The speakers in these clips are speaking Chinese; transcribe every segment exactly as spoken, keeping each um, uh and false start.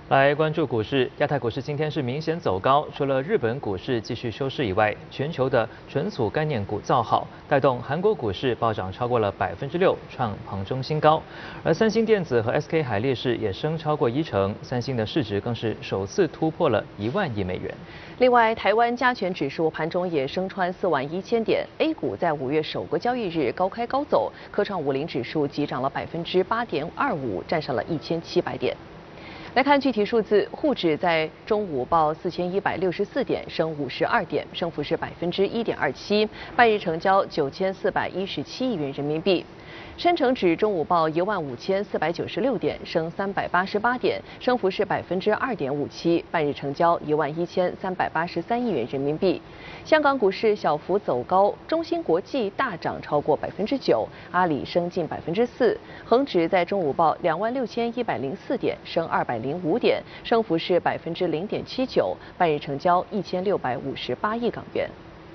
来关注股市，亚太股市今天是明显走高，除了日本股市继续收市以外，全球的纯素概念股造好，带动韩国股市暴涨超过了百分之六，创盘中新高。而三星电子和 S K 海力士也升超过一成，三星的市值更是首次突破了一万亿美元。 另外，台湾加权指数盘中也升穿四万一千点 ，A 股在五月首个交易日高开高走，科创五零指数急涨了百分之八点二五，站上了一千七百点。来看具体数字，沪指在中午报四千一百六十四点，升五十二点，升幅是百分之一点二七，半日成交九千四百一十七亿元人民币。深成指中午报一万五千四百九十六点，升三百八十八点，升幅是百分之二点五七，半日成交一万一千三百八十三亿元人民币。香港股市小幅走高，中芯国际大涨超过百分之九，阿里升近百分之四，恒指在中午报两万六千一百零四点，升二百零五点，升幅是百分之零点七九，半日成交一千六百五十八亿港元。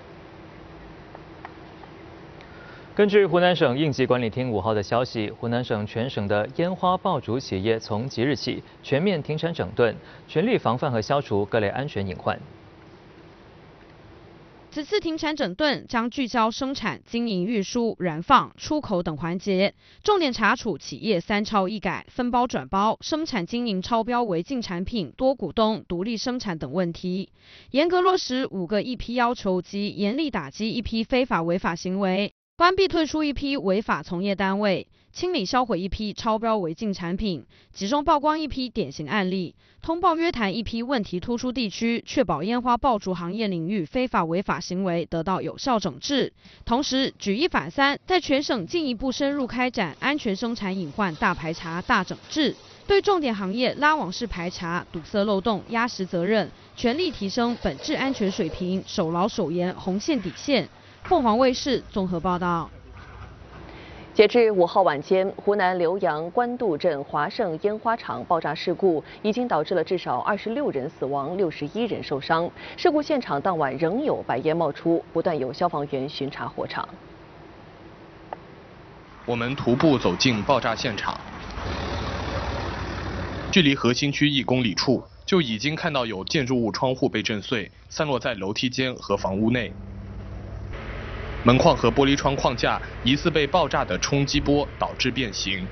根据湖南省应急管理厅五号的消息，湖南省全省的烟花爆竹企业从即日起全面停产整顿，全力防范和消除各类安全隐患。 此次停产整顿将聚焦生产、经营、运输、燃放、出口等环节，重点查处企业三超一改、分包转包、生产经营超标违禁产品、多股东、独立生产等问题，严格落实五个一批要求及严厉打击一批非法违法行为，关闭退出一批违法从业单位，清理销毁一批超标违禁产品，集中曝光一批典型案例，通报约谈一批问题突出地区，确保烟花爆竹行业领域非法违法行为得到有效整治。同时举一反三，在全省进一步深入开展安全生产隐患大排查、大整治，对重点行业拉网式排查、堵塞漏洞、压实责任，全力提升本质安全水平，守牢守严红线底线。凤凰卫视综合报道。 截至五号晚间，湖南浏阳官渡镇华盛烟花厂爆炸事故已经导致了至少二十六人死亡、六十一人受伤。事故现场当晚仍有白烟冒出，不断有消防员巡查火场。 我们徒步走进爆炸现场，距离核心区一公里处，就已经看到有建筑物窗户被震碎，散落在楼梯间和房屋内。门框和玻璃窗框架疑似被爆炸的冲击波导致变形。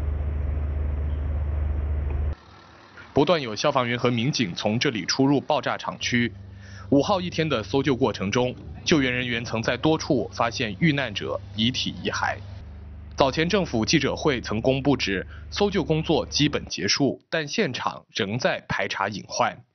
不断有消防员和民警从这里出入爆炸厂区。五号一天的搜救过程中，救援人员曾在多处发现遇难者遗体遗骸。早前政府记者会曾公布指，搜救工作基本结束，但现场仍在排查隐患。